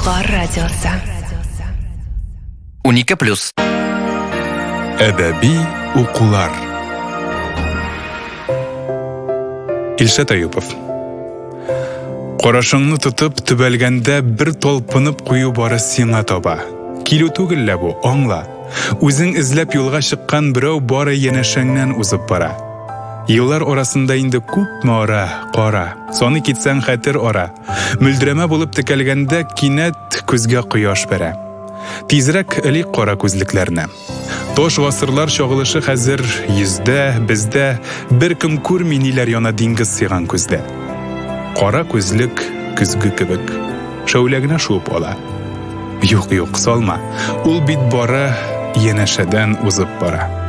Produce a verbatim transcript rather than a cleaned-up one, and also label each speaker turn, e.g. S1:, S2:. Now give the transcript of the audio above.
S1: Болгар радиосы.
S2: унике плюс.
S3: Әдәби укулар. Илшат Аюпов. Карашыңны тотып төбәлгәндә бер талпынып кую бары сиңа таба. Килү түгел лә бу, аңла. Үзең эзләп юлга чыккан берәү бары янәшәңнән узып бара. Еллар арасында инде күпме ара, кара. Соны китсәң хәтер ара. Мөлдерәмә булып текәлгәндә кинәт күзгә кояш бәрә. Тизрәк элек кара күзлекләрне. Тош гасырлар чагылышы хәзер йөздә, бездә бер кем күрми ниләр яна диңгез сыйган күздә. Кара күзлек көзге кебек шәүләгенә шуып ала. Юк, юк, салма. Ул бит бары янәшәдән узып бара.